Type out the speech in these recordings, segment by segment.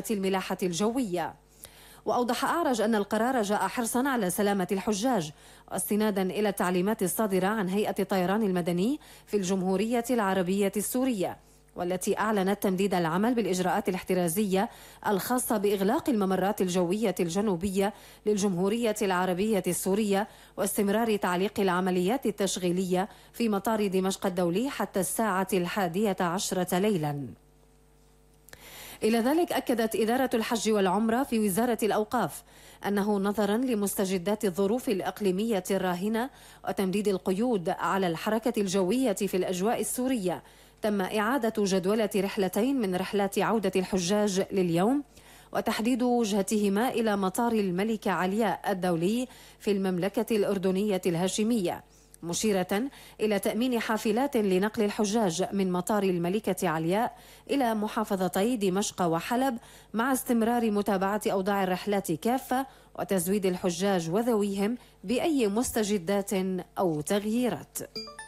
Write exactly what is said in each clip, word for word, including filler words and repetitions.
الملاحة الجوية. وأوضح أعرج أن القرار جاء حرصا على سلامة الحجاج واستنادا إلى التعليمات الصادرة عن هيئة الطيران المدني في الجمهورية العربية السورية، والتي أعلنت تمديد العمل بالإجراءات الاحترازية الخاصة بإغلاق الممرات الجوية الجنوبية للجمهورية العربية السورية واستمرار تعليق العمليات التشغيلية في مطار دمشق الدولي حتى الساعة الحادية عشرة ليلا. إلى ذلك أكدت إدارة الحج والعمرة في وزارة الأوقاف أنه نظرا لمستجدات الظروف الإقليمية الراهنة وتمديد القيود على الحركة الجوية في الأجواء السورية، تم إعادة جدولة رحلتين من رحلات عودة الحجاج لليوم، وتحديد وجهتهما إلى مطار الملكة علياء الدولي في المملكة الأردنية الهاشمية، مشيرة إلى تأمين حافلات لنقل الحجاج من مطار الملكة علياء إلى محافظتي دمشق وحلب، مع استمرار متابعة أوضاع الرحلات كافة وتزويد الحجاج وذويهم بأي مستجدات أو تغييرات.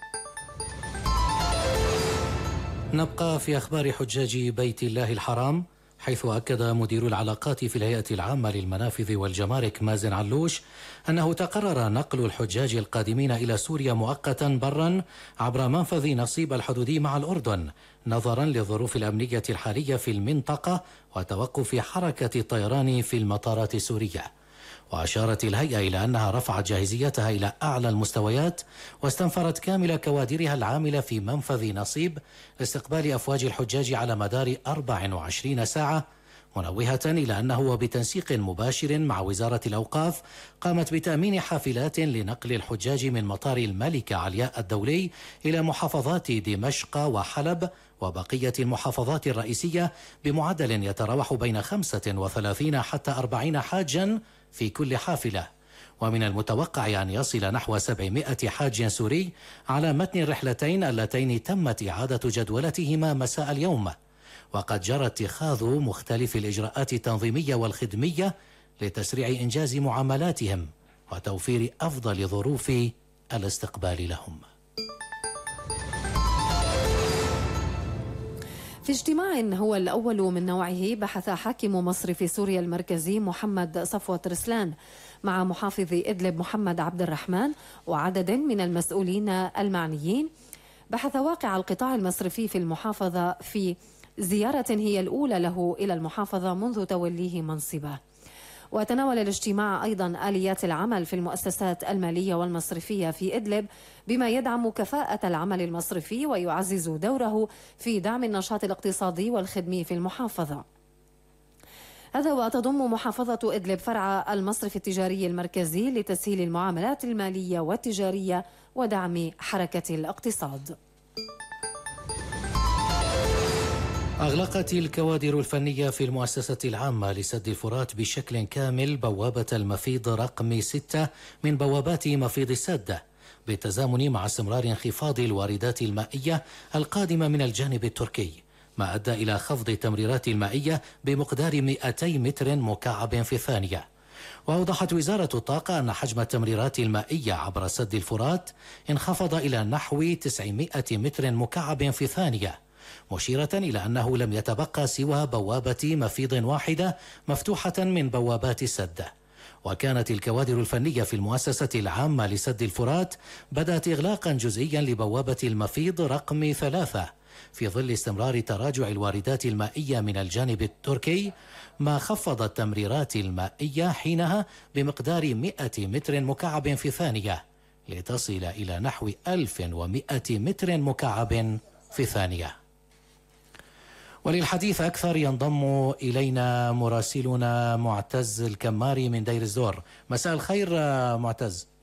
نبقى في أخبار حجاج بيت الله الحرام، حيث أكد مدير العلاقات في الهيئة العامة للمنافذ والجمارك مازن علوش أنه تقرر نقل الحجاج القادمين إلى سوريا مؤقتا برا عبر منفذ نصيب الحدودي مع الأردن، نظرا للظروف الأمنية الحالية في المنطقة وتوقف حركة الطيران في المطارات السورية. وأشارت الهيئة إلى أنها رفعت جاهزيتها إلى أعلى المستويات واستنفرت كامل كوادرها العاملة في منفذ نصيب لاستقبال أفواج الحجاج على مدار أربع وعشرين ساعة، منوهة إلى أنه وبتنسيق مباشر مع وزارة الأوقاف قامت بتأمين حافلات لنقل الحجاج من مطار الملكة علياء الدولي إلى محافظات دمشق وحلب وبقية المحافظات الرئيسية بمعدل يتراوح بين خمسة وثلاثين حتى أربعين حاجا في كل حافلة. ومن المتوقع أن يصل نحو سبعمائة حاج سوري على متن الرحلتين اللتين تمت إعادة جدولتهما مساء اليوم. وقد جرى اتخاذ مختلف الإجراءات التنظيمية والخدمية لتسريع إنجاز معاملاتهم وتوفير أفضل ظروف الاستقبال لهم. في اجتماع هو الأول من نوعه، بحث حاكم مصرف سوريا المركزي محمد صفوة رسلان مع محافظ إدلب محمد عبد الرحمن وعدد من المسؤولين المعنيين بحث واقع القطاع المصرفي في المحافظة في زيارة هي الأولى له إلى المحافظة منذ توليه منصبه. وتناول الاجتماع أيضا آليات العمل في المؤسسات المالية والمصرفية في إدلب بما يدعم كفاءة العمل المصرفي ويعزز دوره في دعم النشاط الاقتصادي والخدمي في المحافظة. هذا وتضم محافظة إدلب فرع المصرف التجاري المركزي لتسهيل المعاملات المالية والتجارية ودعم حركة الاقتصاد. أغلقت الكوادر الفنية في المؤسسة العامة لسد الفرات بشكل كامل بوابة المفيض رقم ستة من بوابات مفيض السد، بالتزامن مع استمرار انخفاض الواردات المائية القادمة من الجانب التركي، ما أدى إلى خفض التمريرات المائية بمقدار مئتي متر مكعب في الثانية. وأوضحت وزارة الطاقة أن حجم التمريرات المائية عبر سد الفرات انخفض إلى نحو تسعمائة متر مكعب في الثانية، مشيرة إلى أنه لم يتبقى سوى بوابة مفيض واحدة مفتوحة من بوابات السد. وكانت الكوادر الفنية في المؤسسة العامة لسد الفرات بدأت إغلاقا جزئيا لبوابة المفيض رقم ثلاثة في ظل استمرار تراجع الواردات المائية من الجانب التركي، ما خفض التمريرات المائية حينها بمقدار مئة متر مكعب في ثانية لتصل إلى نحو ألف ومئة متر مكعب في ثانية. وللحديث أكثر ينضم إلينا مراسلنا معتز الكماري من دير الزور. مساء الخير معتز.